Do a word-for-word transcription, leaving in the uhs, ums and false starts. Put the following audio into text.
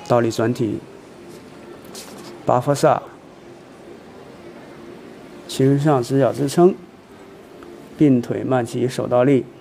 倒立转体，巴佛萨，膝上直角支撑，并腿慢起手倒立。